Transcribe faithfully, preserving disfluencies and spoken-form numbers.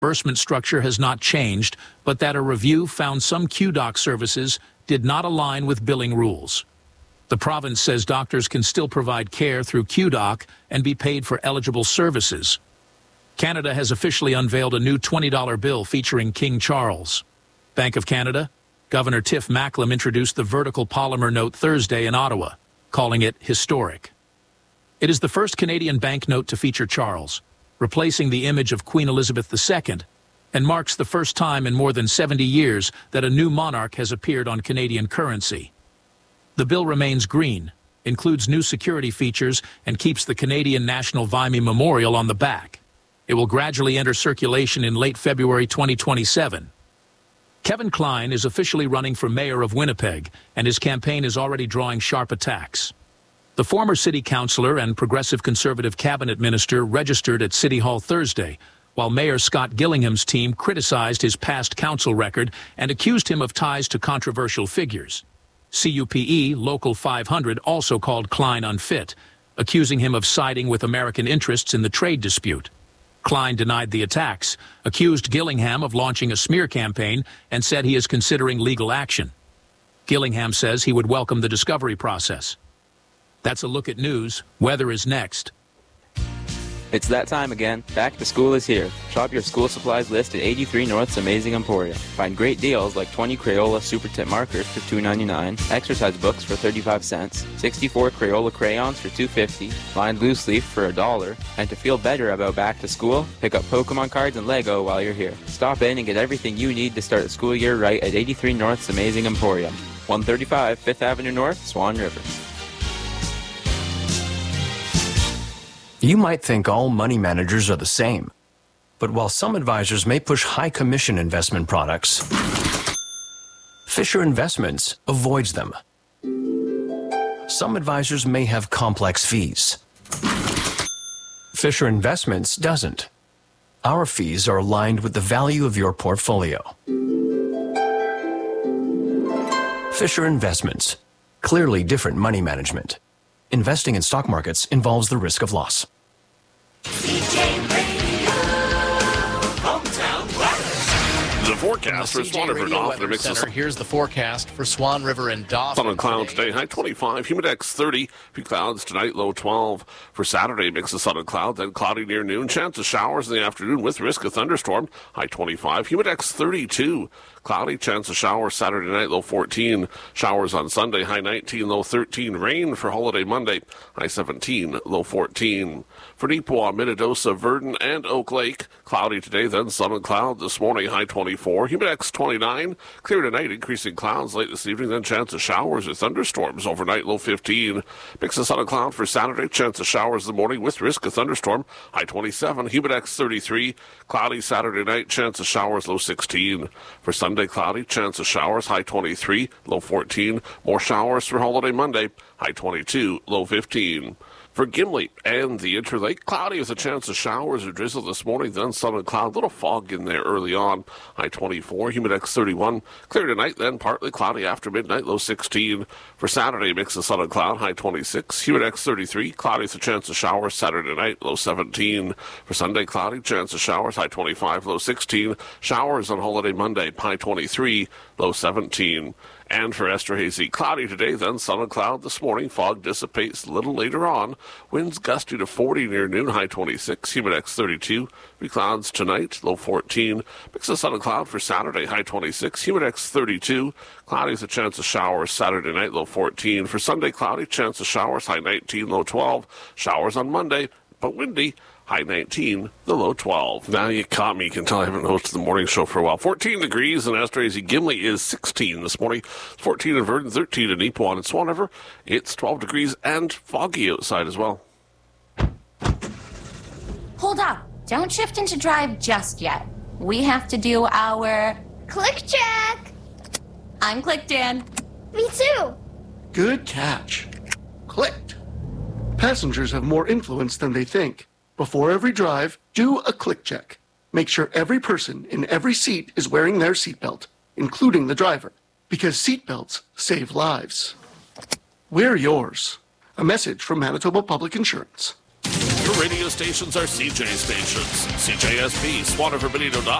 reimbursement structure has not changed, but that a review found some Q doc services did not align with billing rules. The province says doctors can still provide care through Q doc and be paid for eligible services. Canada has officially unveiled a new twenty dollar bill featuring King Charles. Bank of Canada, Governor Tiff Macklem introduced the vertical polymer note Thursday in Ottawa, calling it historic. It is the first Canadian banknote to feature Charles, replacing the image of Queen Elizabeth the Second, and marks the first time in more than seventy years that a new monarch has appeared on Canadian currency. The bill remains green, includes new security features, and keeps the Canadian National Vimy Memorial on the back. It will gradually enter circulation in late February twenty twenty-seven. Kevin Klein is officially running for mayor of Winnipeg, and his campaign is already drawing sharp attacks. The former city councillor and progressive conservative cabinet minister registered at City Hall Thursday, while Mayor Scott Gillingham's team criticized his past council record and accused him of ties to controversial figures. C U P E Local five hundred also called Klein unfit, accusing him of siding with American interests in the trade dispute. Klein denied the attacks, accused Gillingham of launching a smear campaign, and said he is considering legal action. Gillingham says he would welcome the discovery process. That's a look at news. Weather is next. It's that time again. Back to school is here. Shop your school supplies list at eighty-three North's Amazing Emporium. Find great deals like twenty Crayola Super Tip markers for two ninety-nine, exercise books for thirty-five cents, sixty-four Crayola crayons for two fifty, lined loose leaf for a dollar, and to feel better about back to school, pick up Pokemon cards and Lego while you're here. Stop in and get everything you need to start the school year right at eighty-three North's Amazing Emporium. one thirty-five Fifth Avenue North, Swan River. You might think all money managers are the same, but while some advisors may push high commission investment products, Fisher Investments avoids them. Some advisors may have complex fees. Fisher Investments doesn't. Our fees are aligned with the value of your portfolio. Fisher Investments, clearly different money management. Investing in stock markets involves the risk of loss. C J Radio, hometown weather. The forecast for Swan River and Dauphin. Mix Center. Here's the forecast for Swan River and Dauphin. Sun and clouds today, high twenty-five, humidex thirty. Few clouds tonight, low twelve. For Saturday, mix of sun and cloud, then cloudy near noon. Chance of showers in the afternoon with risk of thunderstorm. High twenty-five, humidex thirty-two. Cloudy, chance of showers Saturday night, low fourteen. Showers on Sunday, high nineteen, low thirteen. Rain for holiday Monday, high seventeen, low fourteen. For Neepawa, Minnedosa, Verdon, and Oak Lake, cloudy today, then sun and cloud this morning, high twenty-four. Humidex twenty-nine. Clear tonight, increasing clouds late this evening, then chance of showers or thunderstorms overnight, low fifteen. Mix of sun and cloud for Saturday, chance of showers in the morning with risk of thunderstorm, high twenty-seven. Humidex thirty-three. Cloudy Saturday night, chance of showers, low sixteen. For Sunday, cloudy, chance of showers, high twenty-three, low fourteen. More showers for holiday Monday, high twenty-two, low fifteen. For Gimli and the Interlake, cloudy with a chance of showers or drizzle this morning, then sun and cloud, little fog in there early on, high twenty-four, humidex thirty-one. Clear tonight, then partly cloudy after midnight, low sixteen. For Saturday, mix of sun and cloud, high twenty-six, humidex thirty-three. Cloudy with a chance of showers Saturday night, low seventeen. For Sunday, cloudy, chance of showers, high twenty-five, low sixteen. Showers on holiday Monday, high twenty-three, low seventeen. And for Esterhazy, cloudy today, then sun and cloud this morning. Fog dissipates a little later on. Winds gusty to forty near noon, high twenty-six, humidex thirty-two. Three clouds tonight, low fourteen. Mix of sun and cloud for Saturday, high twenty-six, humidex thirty-two. Cloudy with a chance of showers Saturday night, low fourteen. For Sunday, cloudy, chance of showers, high nineteen, low twelve. Showers on Monday, but windy. High nineteen, the low twelve. Now you caught me. You can tell I haven't hosted the morning show for a while. fourteen degrees in Esterhazy. Gimli is sixteen this morning. fourteen in Verdon, thirteen in Neepawa and Swan River. It's twelve degrees and foggy outside as well. Hold up. Don't shift into drive just yet. We have to do our click check. I'm clicked in. Me too. Good catch. Clicked. Passengers have more influence than they think. Before every drive, do a click check. Make sure every person in every seat is wearing their seatbelt, including the driver, because seatbelts save lives. Wear yours. A message from Manitoba Public Insurance. For radio stations are C J stations. C J S P, Swan River Benito